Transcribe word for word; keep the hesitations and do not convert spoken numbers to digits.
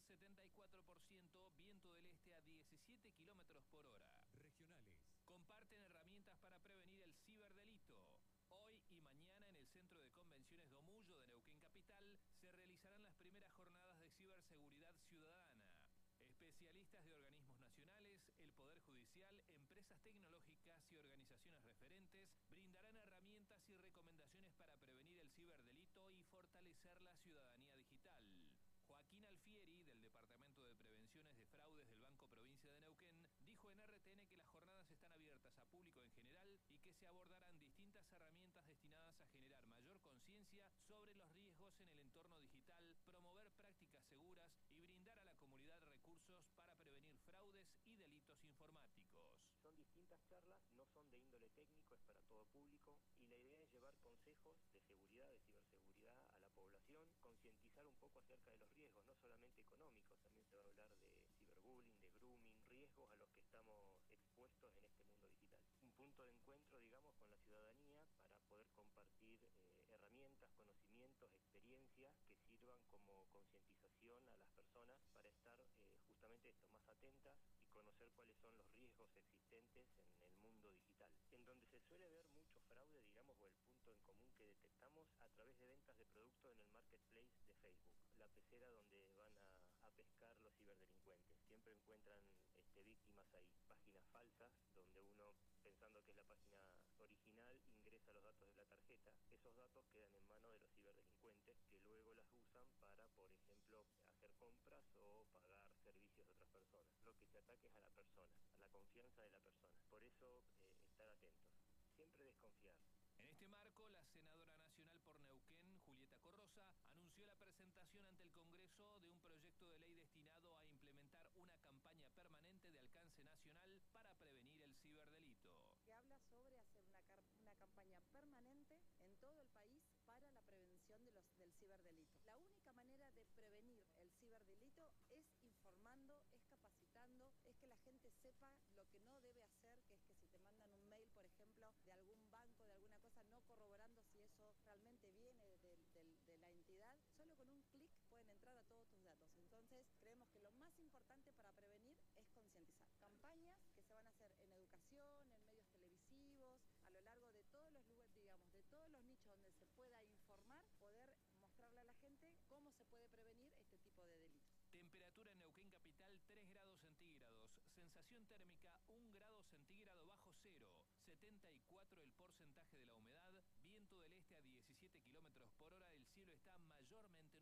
setenta y cuatro por ciento, viento del este a diecisiete kilómetros por hora. Regionales. Comparten herramientas para prevenir el ciberdelito. Hoy y mañana en el Centro de Convenciones Domullo de Neuquén Capital se realizarán las primeras jornadas de ciberseguridad ciudadana. Especialistas de organismos nacionales, el Poder Judicial, empresas tecnológicas y organizaciones referentes brindarán herramientas y recomendaciones para prevenir el ciberdelito y fortalecer la ciudadanía digital. Joaquín Alfieri, del Departamento de Prevenciones de Fraudes del Banco Provincia de Neuquén, dijo en R T N que las jornadas están abiertas a público en general y que se abordarán distintas herramientas destinadas a generar mayor conciencia sobre los riesgos en el entorno digital, promover prácticas seguras y brindar a la comunidad recursos para prevenir fraudes y delitos informáticos. Son distintas charlas, no son de índole técnico, es para todo público y la idea es llevar consejos de seguridad, de ciberseguridad a la población, concientizar un poco acerca de los riesgos, no solamente económicos, también se va a hablar de ciberbullying, de grooming, riesgos a los que estamos expuestos en este mundo digital. Un punto de encuentro, digamos, con la ciudadanía para poder compartir eh, herramientas, conocimientos, experiencias que sirvan como concientización a las personas para estar eh, justamente esto, más atentas y conocer cuáles son los riesgos existentes en el mundo digital. En donde se suele ver mucho fraude, digamos, o el punto en común que detectamos a través de ventas de productos en el marketplace de Facebook, la pecera donde van a, a pescar los ciberdelincuentes. Siempre encuentran este, víctimas ahí, páginas falsas donde uno, pensando que es la página original, ingresa los datos de la tarjeta. Esos datos quedan en manos de los ciberdelincuentes que luego las usan para, por ejemplo, hacer compras o pagar servicios de otras personas. Lo que se ataca es a la persona, a la confianza de la persona. Por eso, eh, estar atentos. Siempre desconfiar. En este marco, la senadora nacional por Neuquén, Julieta Corrosa, anunció la presentación ante el Congreso de un proyecto de ley destinado a implementar una campaña permanente de alcance nacional para prevenir el ciberdelito. Que habla sobre hacer una, una campaña permanente en todo el país para la prevención de los, del ciberdelito. La única manera de prevenir el ciberdelito es informando, es capacitando, es que la gente sepa lo que no debe hacer, que es que si te mandan un mail, por ejemplo, de algún banco, de alguna cosa, no corroborando si eso realmente viene de, de, de la entidad, solo con un clic pueden entrar a todos tus datos. Entonces, creemos que lo más importante para prevenir es concientizar. Campañas que se van a hacer en educación, en medios televisivos, a lo largo de todos los lugares, digamos, de todos los nichos donde se pueda informar, poder mostrarle a la gente cómo se puede prevenir este tipo de delitos. Temperatura en Neuquén Capital tres grados centígrados, sensación térmica un grado centígrado bajo cero, setenta y cuatro el porcentaje de la humedad, viento del este a diecisiete kilómetros por hora, el cielo está mayormente